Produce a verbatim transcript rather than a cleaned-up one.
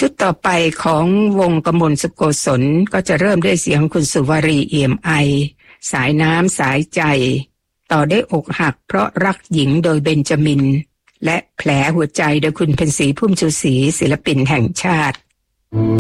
ชุดต่อไปของวงกมลสุโกศลก็จะเริ่มด้วยเสียงคุณสุวารีเอี่ยมไอสายน้ำสายใจต่อได้อกหักเพราะรักหญิงโดยเบนจามินและแผลหัวใจโดยคุณเพ็ญศรีพุ่มชูศรีศิลปินแห่งชาติ